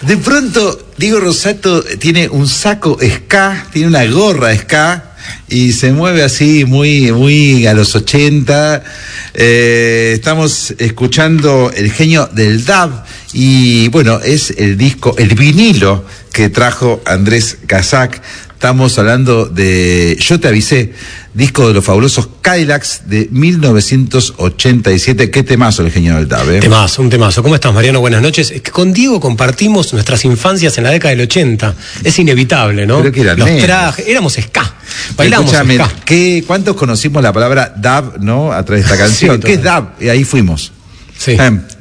De pronto, Diego Rosato tiene un saco ska, tiene una gorra ska y se mueve así muy a los 80. Estamos escuchando El Genio del Dub y bueno, es el disco, el vinilo que trajo Andrés Casac. Estamos hablando de Yo te avisé, disco de los fabulosos Cadillacs de 1987. Qué temazo El Genio del Dub, Temazo, un temazo. ¿Cómo estás, Mariano? Buenas noches. Es que con Diego compartimos nuestras infancias en la década del 80. Es inevitable, ¿no? Creo que eran los trajes, éramos ska. Bailamos ska. ¿Cuántos conocimos la palabra dub, no? A través de esta canción. Sí, ¿qué es dub? Y ahí fuimos. Sí.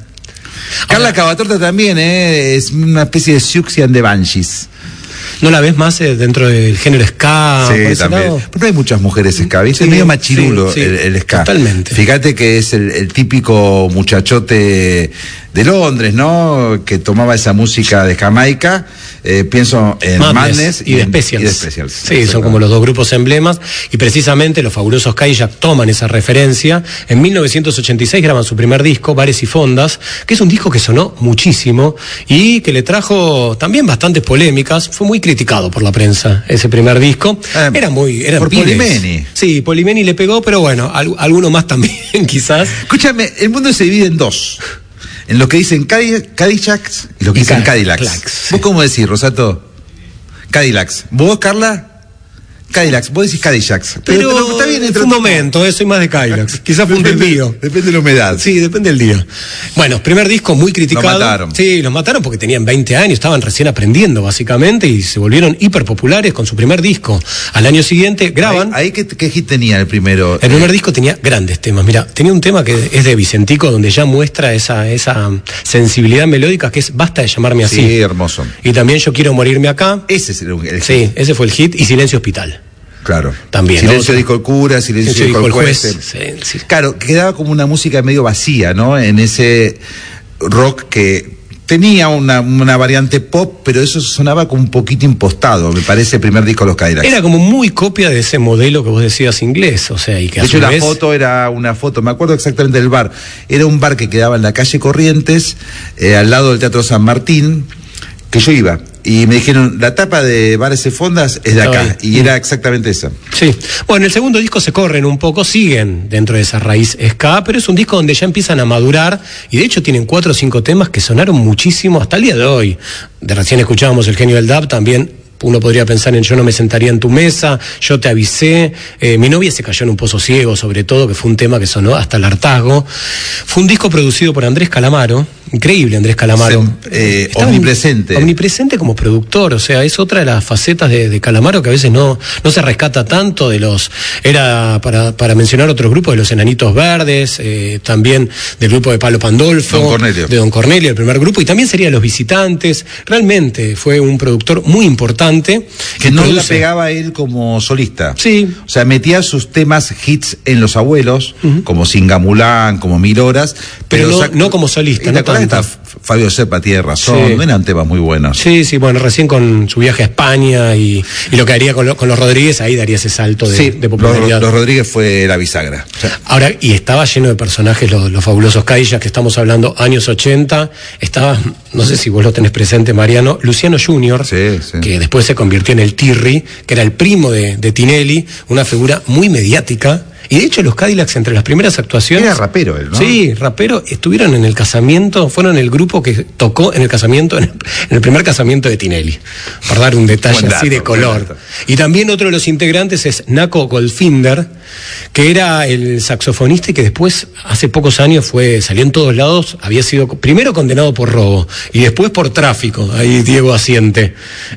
Carla Cavatorta también, es una especie de Siouxsie and the Banshees. ¿No la ves más dentro del género ska? Sí, también. Pero no hay muchas mujeres ska, ¿viste? Sí, es medio machirulo el ska. Totalmente. Fíjate que es el típico muchachote de Londres, ¿no? Que tomaba esa música de Jamaica. Pienso en Madness y The Specials. Sí, son como los dos grupos emblemas. Y precisamente los fabulosos Cadillacs toman esa referencia. En 1986 graban su primer disco, Bares y Fondas, que es un disco que sonó muchísimo y que le trajo también bastantes polémicas. Fue muy criticado por la prensa ese primer disco. Eran por pibes. Polimeni. Sí, Polimeni le pegó, pero bueno, alguno más también quizás. Escúchame, el mundo se divide en dos. En lo que dicen Cadillacs y lo que dicen Cadillacs. ¿Vos cómo decís, Rosato? Cadillacs. ¿Vos, Carla? Cadillacs, vos decís Cadillacs. Pero está bien, un momento, soy más de Cadillacs. Quizás fue un desvío. Depende de la humedad. Sí, depende del día. Bueno, primer disco muy criticado. Los mataron. Sí, los mataron porque tenían 20 años, estaban recién aprendiendo básicamente y se volvieron hiper populares con su primer disco. Al año siguiente graban. ¿Ahí qué hit tenía el primero? El primer disco tenía grandes temas. Mira, tenía un tema que es de Vicentico donde ya muestra esa sensibilidad melódica que es Basta de llamarme así. Sí, hermoso. Y también Yo quiero morirme acá. Ese es el hit. Sí, ese fue el hit y Silencio Hospital. Claro. También. Silencio dijo el cura, silencio dijo el juez. Sí. Claro, quedaba como una música medio vacía, ¿no? En ese rock que tenía una variante pop, pero eso sonaba como un poquito impostado, me parece, el primer disco de los Cadillacs. Era como muy copia de ese modelo que vos decías inglés, o sea, y que de hecho la foto era una foto, me acuerdo exactamente del bar. Era un bar que quedaba en la calle Corrientes, al lado del Teatro San Martín, que yo iba. Y me dijeron, la tapa de Bares y Fondas es de acá. Y era exactamente esa. Sí. Bueno, el segundo disco se corren un poco, siguen dentro de esa raíz ska, pero es un disco donde ya empiezan a madurar. Y de hecho tienen 4 o 5 temas que sonaron muchísimo hasta el día de hoy. De recién escuchábamos El Genio del Dub, también uno podría pensar en Yo no me sentaría en tu mesa, Yo te avisé, Mi novia se cayó en un pozo ciego, sobre todo, que fue un tema que sonó hasta el hartazgo. Fue un disco producido por Andrés Calamaro, increíble Andrés Calamaro. Omnipresente. Omnipresente como productor, o sea, es otra de las facetas de Calamaro que a veces no se rescata tanto de los... Era, para mencionar otros grupos, de los Enanitos Verdes, también del grupo de Palo Pandolfo. De Don Cornelio, el primer grupo, y también sería Los Visitantes. Realmente fue un productor muy importante. Que no la pegaba él como solista. Sí. O sea, metía sus temas hits en Los Abuelos, como Singamulán, como 1000 horas. Pero no como solista. No tanto. Fabio Cepa tiene razón, eran temas muy buenos. Sí, bueno, recién con su viaje a España y lo que haría con los Rodríguez, ahí daría ese salto de popularidad. Los Rodríguez fue la bisagra. O sea, ahora, y estaba lleno de personajes, los fabulosos Cadillacs, que estamos hablando, años 80, estaba, no sé si vos lo tenés presente, Mariano, Luciano Junior, que después se convirtió en el Tirri, que era el primo de Tinelli, una figura muy mediática. Y de hecho los Cadillacs, entre las primeras actuaciones... Era rapero él, ¿no? Sí, rapero. Estuvieron en el casamiento, fueron el grupo que tocó en el casamiento, en el primer casamiento de Tinelli. Para dar un detalle así de color. Y también otro de los integrantes es Naco Goldfinger, que era el saxofonista y que después, hace pocos años, salió en todos lados, había sido primero condenado por robo y después por tráfico. Ahí Diego asiente.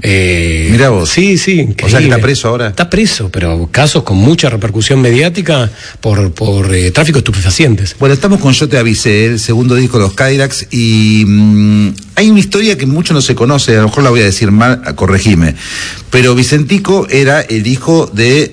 Mirá vos. Sí, increíble. O sea que está preso ahora. Está preso, pero casos con mucha repercusión mediática por tráfico de estupefacientes. Bueno, estamos con Yo te avisé, el segundo disco de los Cadillacs, y hay una historia que mucho no se conoce, a lo mejor la voy a decir mal, corregime, pero Vicentico era el hijo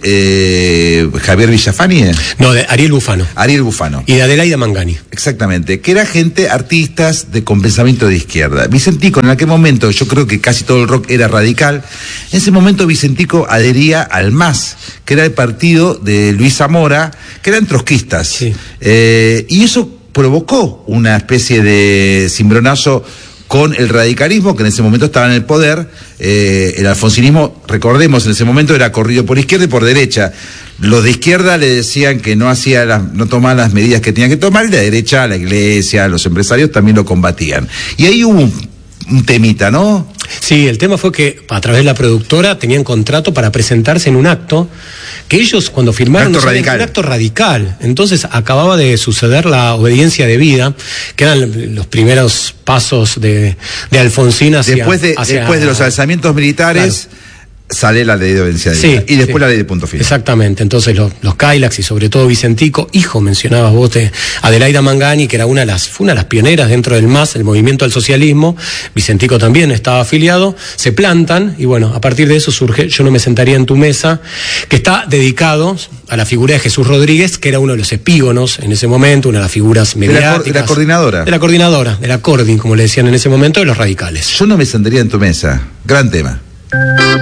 de Javier Villafañe. No, de Ariel Bufano. Ariel Bufano. Y de Adelaida Mangani. Exactamente, que era gente, artistas con pensamiento de izquierda. Vicentico, en aquel momento, yo creo que casi todo el rock era radical, en ese momento Vicentico adhería al MAS, que era el partido de Luis Zamora, que eran trotskistas. Sí. Y eso provocó una especie de cimbronazo con el radicalismo, que en ese momento estaba en el poder. El alfonsinismo, recordemos, en ese momento era corrido por izquierda y por derecha. Los de izquierda le decían que no tomaba las medidas que tenían que tomar, y la derecha, la iglesia, los empresarios también lo combatían. Y ahí hubo un temita, ¿no? Sí, el tema fue que a través de la productora tenían contrato para presentarse en un acto que ellos cuando firmaron un acto radical. Entonces acababa de suceder la obediencia debida, que eran los primeros pasos de Alfonsín hacia... Después de los alzamientos militares... Claro. Sale la ley de obediencia debida, y después la ley de punto final. Exactamente, entonces los Cailax y sobre todo Vicentico, hijo, mencionabas vos, de Adelaida Mangani, que fue una de las pioneras dentro del MAS, el movimiento al socialismo. Vicentico también estaba afiliado, se plantan, y bueno, a partir de eso surge Yo no me sentaría en tu mesa, que está dedicado a la figura de Jesús Rodríguez, que era uno de los epígonos en ese momento, una de las figuras mediáticas. De la coordinadora. De la Cordin, como le decían en ese momento, de los radicales. Yo no me sentaría en tu mesa, gran tema.